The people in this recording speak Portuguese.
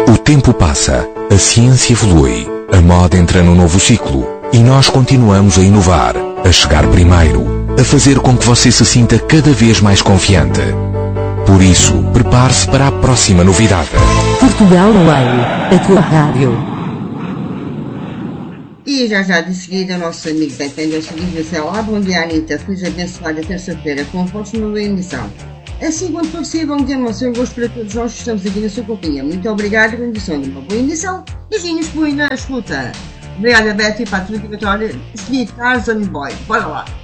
O tempo passa, a ciência evolui, a moda entra num novo ciclo e nós continuamos a inovar, a chegar primeiro, a fazer com que você se sinta cada vez mais confiante. Por isso, prepare-se para a próxima novidade. Portugal Way, a tua rádio. E já de seguida, nosso amigo da Tendência diz: olá, bom dia, Anitta. Feliz abençoada terça-feira com votos na boa emissão. Assim quando possível, um dia de seu gosto para todos nós que estamos aqui na sua companhia. Muito obrigada, condição de uma boa emissão. Beijinhos, põe na escuta. Obrigada, Betty, para a tua dedicatória. Seguir Tarzan Boy. Bora lá.